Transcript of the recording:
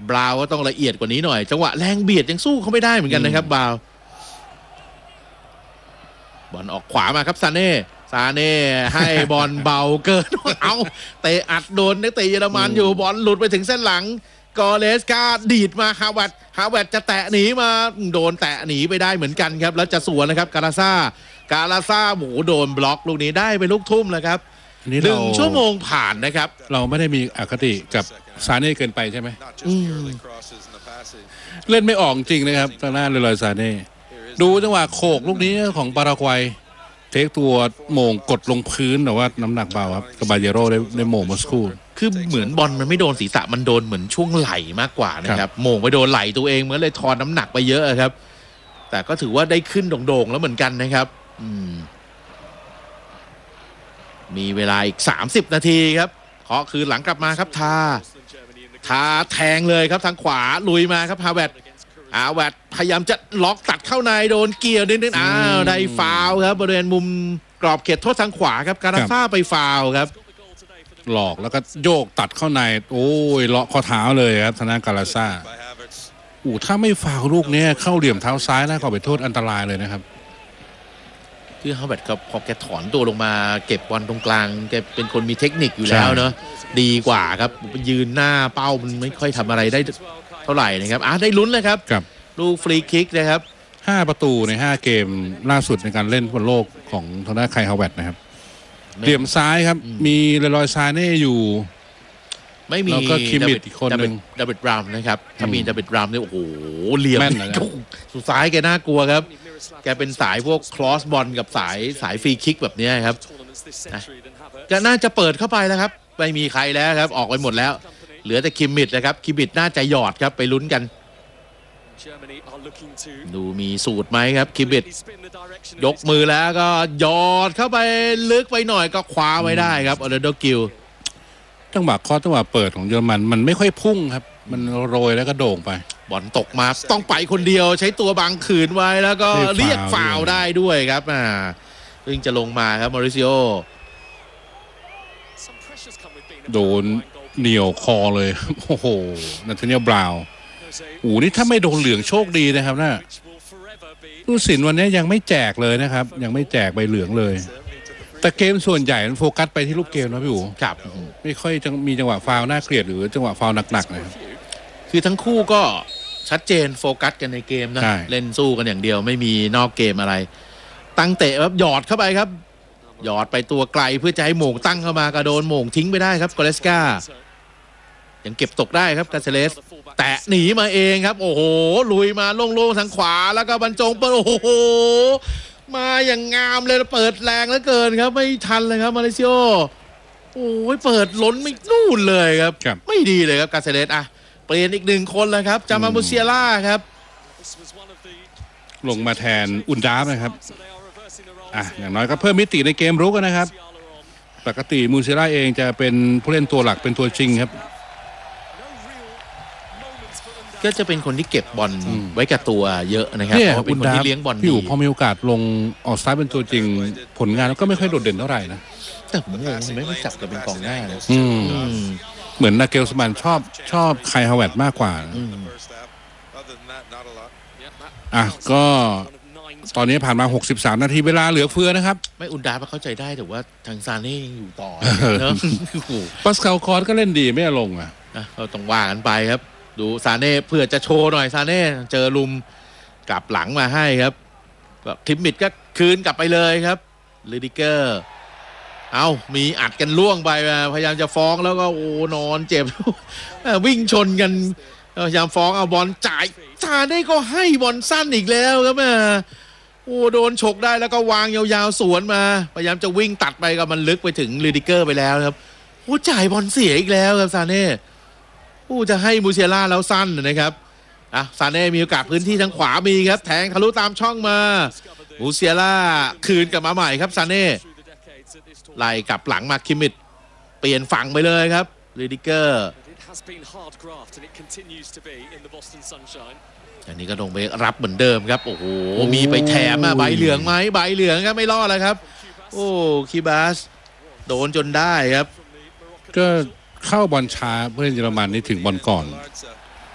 บราวก็ต้องละเอียดกว่านี้หน่อยจังหวะแรงเบียดยังสู้เขาไม่ได้เหมือนกันนะครับบราวบอลออกขวามาครับซาเน่ให้บอลเบาเกินเอาเตะอัดโดนนักเตะเยอรมันอยู่บอลหลุดไปถึงเส้นหลังกอเลสกาดีดมาฮาวเวิร์ดจะแตะหนีมาโดนแตะหนีไปได้เหมือนกันครับแล้วจะสวนนะครับกาลาซ่าหมูโดนบล็อกลูกนี้ได้ไปลูกทุ่มแล้วครับ1 ชั่วโมงผ่านนะครับเราไม่ได้มีอคติกับซาเน่เกินไปใช่ไหมเล่นไม่ออกจริงนะครับทางด้านเลรอยซาเน่ดูจังหวะโขกลูกนี้ของปารากวัยเทคตัวโมงกดลงพื้นแต่ว่าน้ำหนักเบาครับกาบาเยโร่ได้โมงมาสักครู่คือเหมือนบอลมันไม่โดนศีรษะมันโดนเหมือนช่วงไหล่มากกว่านะครับโมงไปโดนไหล่ตัวเองเหมือนเลยทอนน้ำหนักไปเยอะครับแต่ก็ถือว่าได้ขึ้นโด่งๆแล้วเหมือนกันนะครับมีเวลาอีก30 นาทีครับเคาะคืนหลังกลับมาครับทาแทงเลยครับทางขวาลุยมาครับฮาวเวิร์ดพยายามจะล็อกตัดเข้าในโดนเกี่ยวนิดอ้าวได้ฟาวครับบริเวณมุมกรอบเขตโทษทางขวาครับการาซ่าไปฟาวครับหลอกแล้วก็โยกตัดเข้าในโอ้ยเลาะข้อเท้าเลยครับทางด้านการาซ่าถ้าไม่ฟาวลูกนี้เข้าเหลี่ยมเท้าซ้ายน่าก็ไปโทษอันตรายเลยนะครับคือฮาวเวิร์ดครับพอแกถอนตัวลงมาเก็บบอลตรงกลางแกเป็นคนมีเทคนิคอยู่แล้วเนาะดีกว่าครับยืนหน้าเป้ามันไม่ค่อยทำอะไรได้เท่าไหร่นะครับได้ลุ้นเลยครับลูกฟรีคิกนะครับ 5 ประตูใน5 เกมล่าสุดในการเล่นบอลโลกของทางด้านไคลฮาวเวิร์ดนะครับเหลี่ยมซ้ายครับมีเลรอยซาเน่อยู่ไม่มีแล้วก็คิมมิดอีกคนนึงดาวิดบราวน์นะครับถ้ามีดาวิดบราวน์เนี่ยโอ้โหเหลี่ยมสุดซ้ายแกน่ากลัวครับแกเป็นสายพวกคลอสบอลกับสายฟรีคิกแบบนี้ครับก็น่าจะเปิดเข้าไปแล้วครับไม่มีใครแล้วครับออกไปหมดแล้วเหลือแต่คิมมิดนะครับคิมมิดน่าจะหยอดครับไปลุ้นกันดูมีสูตรไหมครับคิมมิดยกมือแล้วก็หยอดเข้าไปลึกไปหน่อยก็คว้าไว้ได้ครับอเลนโดกิลจังหวะเปิดของเยอรมันไม่ค่อยพุ่งครับมันโรยแล้วก็โด่งไปบอลตกมาต้องไปคนเดียวใช้ตัวบังขืนไว้แล้วก็เรียกฟาวได้ด้วยครับเพิ่งจะลงมาครับมอริซิโอโดนเหนี่ยวคอเลยโอ้โหนาธาเนียลบราวน์นี่ถ้าไม่โดนเหลืองโชคดีนะครับนะผู้สินวันนี้ยังไม่แจกเลยนะครับยังไม่แจกใบเหลืองเลยแต่เกมส่วนใหญ่มันโฟกัสไปที่ลูกเกมนะพี่อู๋ครับไม่ค่อยจะมีจังหวะฟาวล์น่าเกลียดหรือจังหวะฟาวล์หนักๆนะครับคือทั้งคู่ก็ชัดเจนโฟกัสกันในเกมนะเล่นสู้กันอย่างเดียวไม่มีนอกเกมอะไรตั้งเตะครับหยอดเข้าไปครับหยอดไปตัวไกลเพื่อจะให้โหม่งตั้งเข้ามากระโดนโหม่งทิ้งไปได้ครับกอเลสกายังเก็บตกได้ครับกาเซเลสแตะหนีมาเองครับโอ้โหลุยมาโล่งๆทางขวาแล้วก็บรรจงเปิดโอ้โหมาอย่างงามเลยเปิดแรงเหลือเกินครับไม่ทันเลยครับมาเลเซียโอ้ยเปิดล้นไม่นู่นเลยครับไม่ดีเลยครับกาเซเลสเปลี่ยนอีก1 คนแล้วครับจามามูเซียล่าครับลงมาแทนอุนดาฟนะครับอย่างน้อยก็เพิ่มมิติในเกมรุกนะครับปกติมูเซียล่าเองจะเป็นผู้เล่นตัวหลักเป็นตัวจริงครับก็จะเป็นคนที่เก็บบอลไว้กับตัวเยอะนะครับเพราะเป็นคนที่เลี้ยงบอลดีพอมีโอกาสลงออกสตาร์ทเป็นตัวจริงผลงานก็ไม่ค่อยโดดเด่นเท่าไหร่นะแต่ผมงงไม่จับกับเป็นกองหน้าเลยเหมือนนาเกลสมันชอบไคลฮาวเวิร์ดมากกว่าก็ตอนนี้ผ่านมา63 นาทีเวลาเหลือเฟือนะครับไม่อุนดาไปเข้าใจได้แต่ว่าทางซาเน่ยังอยู่ต่อเนอะปัสคาลคอร์สก็เล่นดีไม่ลงเราต้องว่ากันไปครับดูซาเน่เพื่อจะโชว์หน่อยซาเน่เจอลุมกลับหลังมาให้ครับก็คิมมิดก็คืนกลับไปเลยครับลิดิเกอร์มีอัดกันล่วงไปพยายามจะฟ้องแล้วก็โอ้นอนเจ็บวิ่งชนกันพยายามฟ้องเอาบอลจ่ายซาเน่ก็ให้บอลสั้นอีกแล้วครับโดนฉกได้แล้วก็วางยาวๆสวนมาพยายามจะวิ่งตัดไปก็มันลึกไปถึงลิดิเกอร์ไปแล้วครับจ่ายบอลเสียอีกแล้วครับซาเน่จะให้มูเซียล่าแล้วสั้นนะครับซาเน่มีโอกาสพื้นที่ทางขวามีครับแทงทะลุตามช่องมามูเซียล่าคืนกลับมาใหม่ครับซาเน่ไล่กลับหลังมาคิมมิดเปลี่ยนฝั่งไปเลยครับลิดิเกอร์อันนี้ก็ลงไปรับเหมือนเดิมครับโอ้โหมีไปแถมใบเหลืองไหมใบเหลืองครับไม่รอดแล้วครับคิบาสโดนจนได้ครับก็เข้าบอลช้าเพื่อนเยอรมันนี่ถึงบอลก่อน